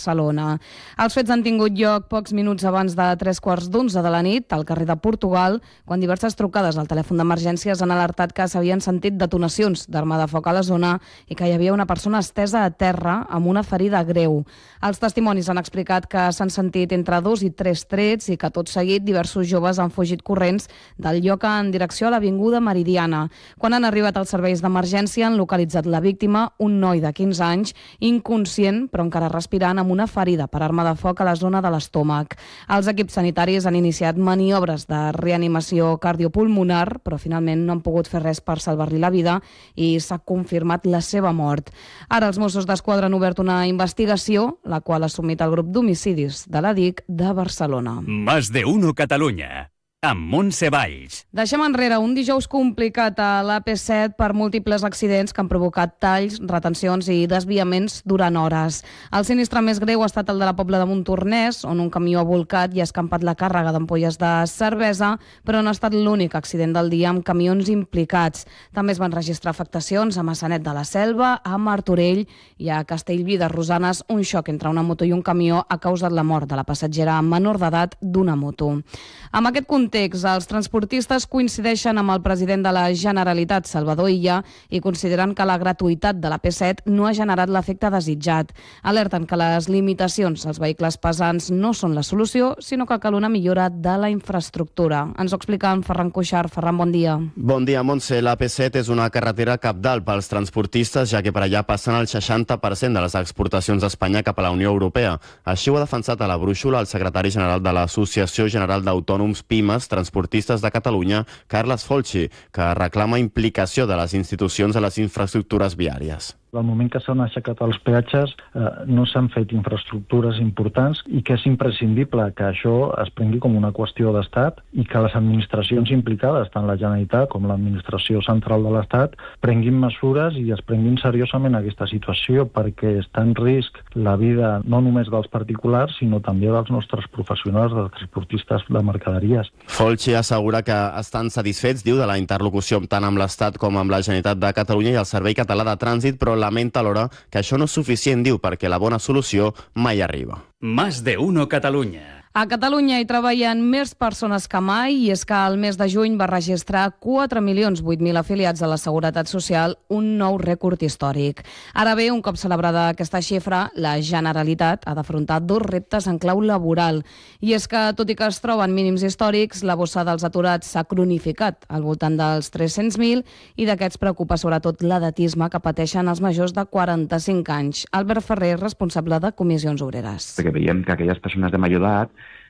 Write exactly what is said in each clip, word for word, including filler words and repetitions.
Barcelona. Els fets han tingut lloc pocs minuts abans de tres quarts d'onze de la nit al carrer de Portugal, quan diverses trucades al telèfon d'emergències han alertat que s'havien sentit detonacions d'arma de foc a la zona i que hi havia una persona estesa a terra amb una ferida greu. Els testimonis han explicat que s'han sentit entre dos i tres trets i que tot seguit diversos joves han fugit corrents del lloc en direcció a l'avinguda Meridiana. Quan han arribat als serveis d'emergència han localitzat la víctima, un noi de quinze anys, inconscient però encara respirant amb una ferida per arma de foc a la zona de l'estómac. Els equips sanitaris han iniciat maniobres de reanimació cardiopulmonar, però finalment no han pogut fer res per salvar-li la vida i s'ha confirmat la seva mort. Ara els Mossos d'Esquadra han obert una investigació, la qual ha assumit el grup d'homicidis de la D I C de Barcelona. Más de uno Catalunya, amb Montse Valls. Deixem enrere un dijous complicat a l'A P set per múltiples accidents que han provocat talls, retencions i desviaments durant hores. El sinistre més greu ha estat el de la Pobla de Montornès, on un camió ha volcat i ha escampat la càrrega d'ampolles de cervesa, però no ha estat l'únic accident del dia amb camions implicats. També es van registrar afectacions a Massanet de la Selva, a Martorell i a Castellví de Rosanes. Un xoc entre una moto i un camió ha causat la mort de la passatgera menor d'edat d'una moto. Amb aquest context, els transportistes coincideixen amb el president de la Generalitat, Salvador Illa, i consideren que la gratuïtat de l'A P set no ha generat l'efecte desitjat. Alerten que les limitacions als vehicles pesants no són la solució, sinó que cal una millora de la infraestructura. Ens ho explica en Ferran Cuixart. Ferran, bon dia. Bon dia, Montse. L'A P set és una carretera cabdal pels transportistes, ja que per allà passen el seixanta per cent de les exportacions d'Espanya cap a la Unió Europea. Així ho ha defensat a la brúixola el secretari general de l'Associació General d'Autònoms Pimes Transportistes de Catalunya, Carles Folchi, que reclama implicació de les institucions a les infraestructures viàries. Al moment que s'han aixecat els peatges eh, no s'han fet infraestructures importants i que és imprescindible que això es prengui com una qüestió d'Estat i que les administracions implicades, tant la Generalitat com l'administració central de l'Estat, prenguin mesures i es prenguin seriosament aquesta situació, perquè està en risc la vida no només dels particulars sinó també dels nostres professionals, dels transportistes de mercaderies. Folchi assegura que estan satisfets, diu, de la interlocució tant amb l'Estat com amb la Generalitat de Catalunya i el Servei Català de Trànsit, però lamenta alhora que això no és suficient, diu, perquè la bona solució mai arriba. Más de uno Catalunya. A Catalunya hi treballen més persones que mai i és que el mes de juny va registrar quatre milions vuit mil afiliats a la Seguretat Social, un nou rècord històric. Ara bé, un cop celebrada aquesta xifra, la Generalitat ha d'afrontar dos reptes en clau laboral. I és que, tot i que es troben mínims històrics, la bossa dels aturats s'ha cronificat al voltant dels tres-cents mil i d'aquests preocupa sobretot l'edatisme que pateixen els majors de quaranta-cinc anys. Albert Ferrer, responsable de Comissions Obreres. Perquè veiem que aquelles persones de major edat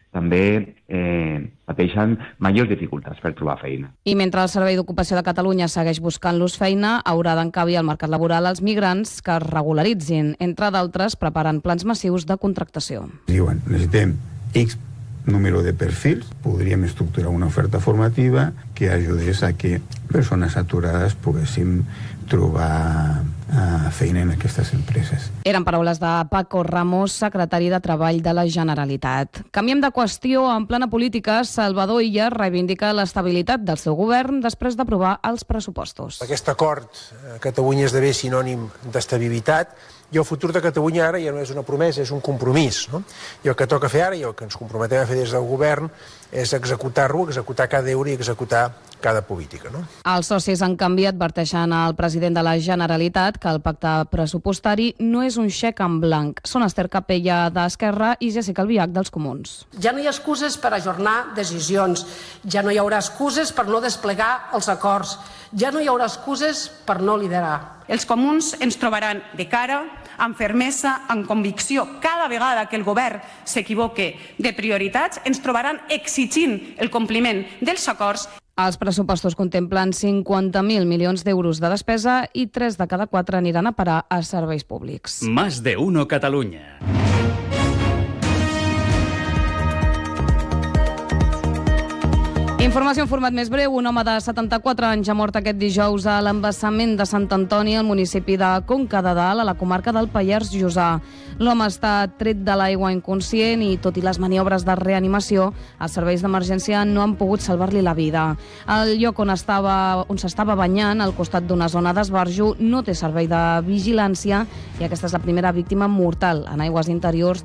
també eh, pateixen majors dificultats per trobar feina. I mentre el Servei d'Ocupació de Catalunya segueix buscant-los feina, haurà d'encabir al mercat laboral els migrants que es regularitzin. Entre d'altres, preparen plans massius de contractació. Diuen, necessitem X número de perfils, podríem estructurar una oferta formativa que ajudés a que persones aturades poguéssim trobar uh, feina en aquestes empreses. Eren paraules de Paco Ramos, secretari de Treball de la Generalitat. Canviem de qüestió. En plena política, Salvador Illa reivindica l'estabilitat del seu govern després d'aprovar els pressupostos. Aquest acord a Catalunya esdevé sinònim d'estabilitat i el futur de Catalunya ara ja no és una promesa, és un compromís. No? I el que toca fer ara i el que ens comprometem a fer des del govern és executar-lo, executar cada euro i executar cada política. No? Els socis, en canvi, adverteixen al president de la Generalitat que el pacte pressupostari no és un xec en blanc. Són Esther Capella d'Esquerra i Jessica Albiach dels Comuns. Ja no hi ha excuses per ajornar decisions, ja no hi haurà excuses per no desplegar els acords, ja no hi haurà excuses per no liderar. Els comuns ens trobaran de cara, amb fermesa, amb convicció. Cada vegada que el govern s'equivoque de prioritats, ens trobaran exigint el compliment dels acords. Els pressupostos contemplen cinquanta mil milions d'euros de despesa i tres de cada quatre aniran a parar a serveis públics. Más de uno Catalunya. Informació en format més breu. Un home de setanta-quatre anys ha mort aquest dijous a l'embassament de Sant Antoni, al municipi de Conca de Dalt, a la comarca del Pallars Jussà. L'home està tret de l'aigua inconscient i, tot i les maniobres de reanimació, els serveis d'emergència no han pogut salvar-li la vida. El lloc on estava, on s'estava banyant, al costat d'una zona d'esbarjo, no té servei de vigilància i aquesta és la primera víctima mortal en aigües interiors